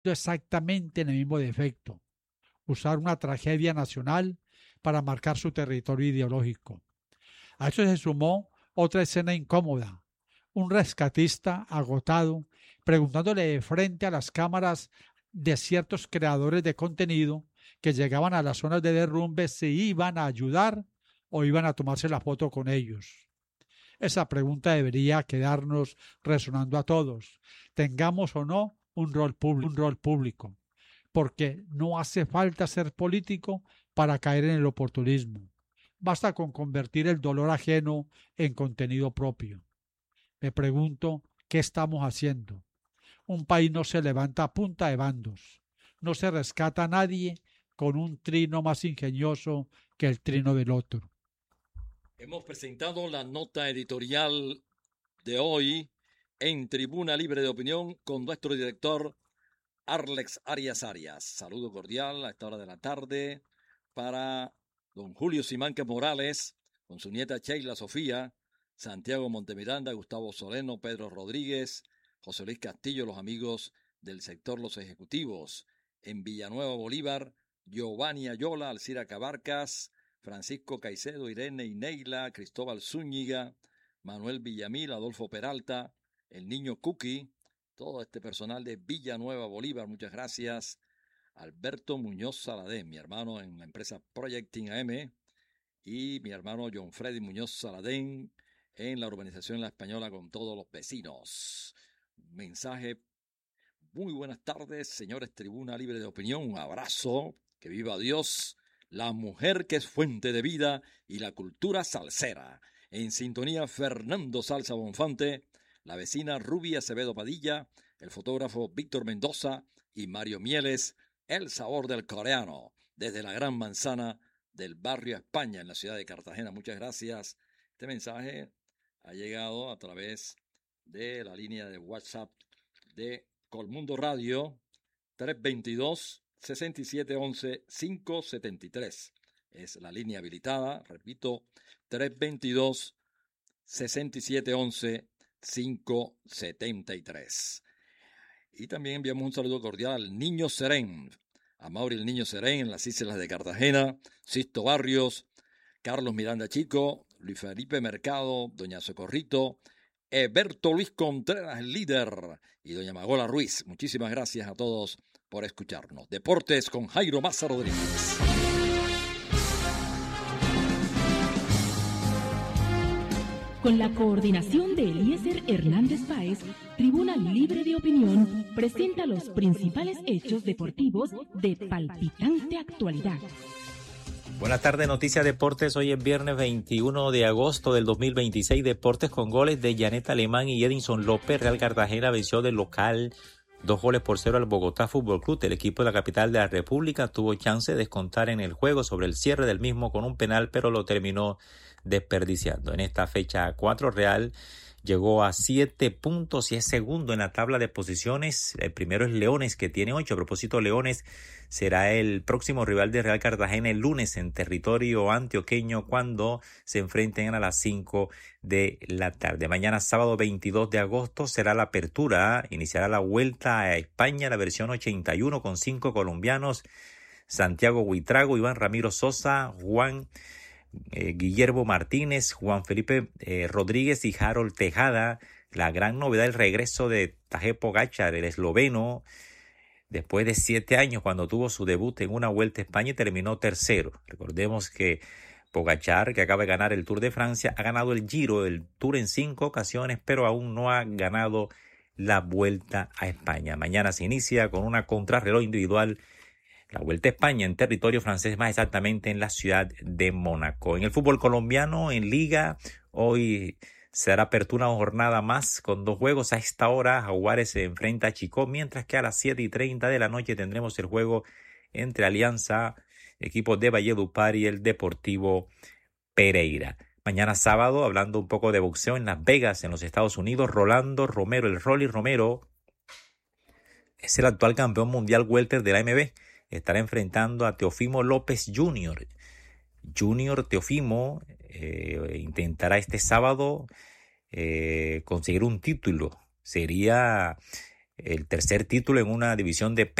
exactamente en el mismo defecto: usar una tragedia nacional para marcar su territorio ideológico. A eso se sumó otra escena incómoda: un rescatista agotado preguntándole de frente a las cámaras de ciertos creadores de contenido que llegaban a las zonas de derrumbe si iban a ayudar o iban a tomarse la foto con ellos. Esa pregunta debería quedarnos resonando a todos, tengamos o no un rol público, porque no hace falta ser político para caer en el oportunismo. Basta con convertir el dolor ajeno en contenido propio. Me pregunto, ¿qué estamos haciendo? Un país no se levanta a punta de bandos. No se rescata a nadie con un trino más ingenioso que el trino del otro. Hemos presentado la nota editorial de hoy en Tribuna Libre de Opinión con nuestro director Arlex Arias Arias. Saludo cordial a esta hora de la tarde para don Julio Simancas Morales, con su nieta Sheila Sofía, Santiago Montemiranda, Gustavo Soleno, Pedro Rodríguez, José Luis Castillo, los amigos del sector Los Ejecutivos. En Villanueva Bolívar, Giovanni Ayola, Alcira Cabarcas, Francisco Caicedo, Irene y Neila, Cristóbal Zúñiga, Manuel Villamil, Adolfo Peralta, el niño Cookie, todo este personal de Villanueva Bolívar, muchas gracias. Alberto Muñoz Saladén, mi hermano en la empresa Projecting AM, y mi hermano John Freddy Muñoz Saladén en la urbanización La Española con todos los vecinos. Mensaje: muy buenas tardes, señores Tribuna Libre de Opinión, un abrazo, que viva Dios, la mujer que es fuente de vida y la cultura salsera. En sintonía Fernando Salsa Bonfante, la vecina Rubia Acevedo Padilla, el fotógrafo Víctor Mendoza y Mario Mieles, el sabor del coreano, desde la Gran Manzana del barrio España en la ciudad de Cartagena. Muchas gracias. Este mensaje ha llegado a través de la línea de WhatsApp de Colmundo Radio 322-6711-573. Es la línea habilitada, repito, 322-6711-573. Y también enviamos un saludo cordial al Niño Serén, a Mauri el Niño Serén en las islas de Cartagena, Sisto Barrios, Carlos Miranda Chico, Luis Felipe Mercado, Doña Socorrito, Eberto Luis Contreras, el líder, y doña Magola Ruiz. Muchísimas gracias a todos por escucharnos. Deportes con Jairo Maza Rodríguez. Con la coordinación de Eliezer Hernández Páez, Tribuna Libre de Opinión presenta los principales hechos deportivos de palpitante actualidad. Buenas tardes, Noticias Deportes. Hoy es viernes 21 de agosto del 2026. Deportes con goles de Janet Alemán y Edinson López. Real Cartagena venció del local 2-0 al Bogotá Fútbol Club. El equipo de la capital de la República tuvo chance de descontar en el juego sobre el cierre del mismo con un penal, pero lo terminó desperdiciando. En esta fecha 4, Real llegó a 7 puntos y es segundo en la tabla de posiciones. El primero es Leones, que tiene 8. A propósito, Leones será el próximo rival de Real Cartagena el lunes en territorio antioqueño cuando se enfrenten a las 5 de la tarde. Mañana, sábado 22 de agosto, será la apertura. Iniciará la Vuelta a España, la versión 81 con 5 colombianos: Santiago Buitrago, Iván Ramiro Sosa, Juan Guillermo Martínez, Juan Felipe Rodríguez y Harold Tejada. La gran novedad, el regreso de Tadej Pogačar, el esloveno, después de 7 años cuando tuvo su debut en una Vuelta a España y terminó tercero. Recordemos que Pogačar, que acaba de ganar el Tour de Francia, ha ganado el Giro, el Tour en 5 ocasiones, pero aún no ha ganado la Vuelta a España. Mañana se inicia con una contrarreloj individual la Vuelta a España en territorio francés, más exactamente en la ciudad de Mónaco. En el fútbol colombiano, en Liga, hoy será apertura una jornada más con 2 juegos. A esta hora, Jaguares se enfrenta a Chicó, mientras que a las 7:30 de la noche tendremos el juego entre Alianza, equipo de Valledupar, y el Deportivo Pereira. Mañana sábado, hablando un poco de boxeo en Las Vegas, en los Estados Unidos, Rolando Romero, el Rolly Romero, es el actual campeón mundial welter de la AMB. Estará enfrentando a Teofimo López Jr. Teofimo intentará este sábado conseguir un título. Sería el tercer título en una división de